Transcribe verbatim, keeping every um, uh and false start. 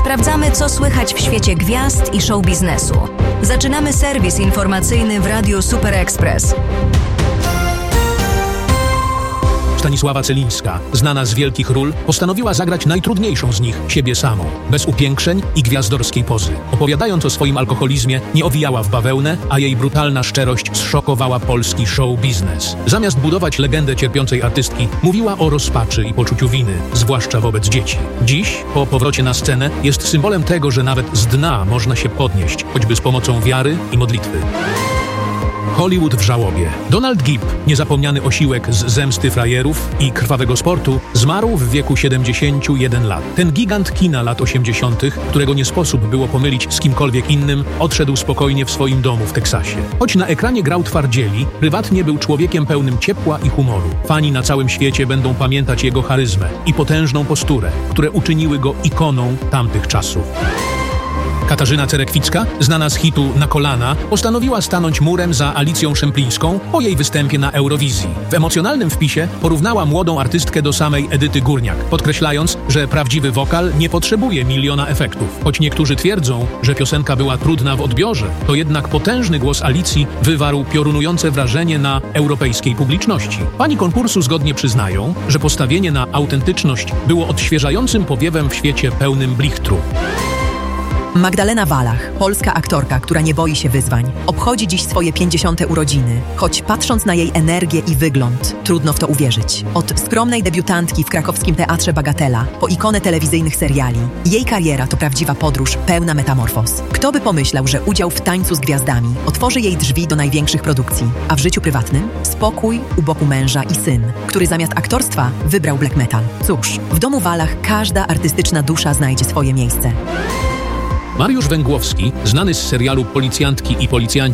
Sprawdzamy, co słychać w świecie gwiazd i show biznesu. Zaczynamy serwis informacyjny w Radiu Super Express. Stanisława Celińska, znana z wielkich ról, postanowiła zagrać najtrudniejszą z nich, siebie samą, bez upiększeń i gwiazdorskiej pozy. Opowiadając o swoim alkoholizmie, nie owijała w bawełnę, a jej brutalna szczerość zszokowała polski show biznes. Zamiast budować legendę cierpiącej artystki, mówiła o rozpaczy i poczuciu winy, zwłaszcza wobec dzieci. Dziś, po powrocie na scenę, jest symbolem tego, że nawet z dna można się podnieść, choćby z pomocą wiary i modlitwy. Hollywood w żałobie. Donald Gibb, niezapomniany osiłek z Zemsty frajerów i Krwawego sportu, zmarł w wieku siedemdziesięciu jeden lat. Ten gigant kina lat osiemdziesiątych, którego nie sposób było pomylić z kimkolwiek innym, odszedł spokojnie w swoim domu w Teksasie. Choć na ekranie grał twardzieli, prywatnie był człowiekiem pełnym ciepła i humoru. Fani na całym świecie będą pamiętać jego charyzmę i potężną posturę, które uczyniły go ikoną tamtych czasów. Katarzyna Cerekwicka, znana z hitu Na kolana, postanowiła stanąć murem za Alicją Szemplińską po jej występie na Eurowizji. W emocjonalnym wpisie porównała młodą artystkę do samej Edyty Górniak, podkreślając, że prawdziwy wokal nie potrzebuje miliona efektów. Choć niektórzy twierdzą, że piosenka była trudna w odbiorze, to jednak potężny głos Alicji wywarł piorunujące wrażenie na europejskiej publiczności. Pani konkursu zgodnie przyznają, że postawienie na autentyczność było odświeżającym powiewem w świecie pełnym blichtru. Magdalena Wallach, polska aktorka, która nie boi się wyzwań, obchodzi dziś swoje pięćdziesiąte urodziny, choć patrząc na jej energię i wygląd, trudno w to uwierzyć. Od skromnej debiutantki w krakowskim Teatrze Bagatela po ikonę telewizyjnych seriali, jej kariera to prawdziwa podróż pełna metamorfoz. Kto by pomyślał, że udział w Tańcu z Gwiazdami otworzy jej drzwi do największych produkcji, a w życiu prywatnym spokój u boku męża i syn, który zamiast aktorstwa wybrał black metal. Cóż, w domu Wallach każda artystyczna dusza znajdzie swoje miejsce. Mariusz Węgłowski, znany z serialu Policjantki i Policjanci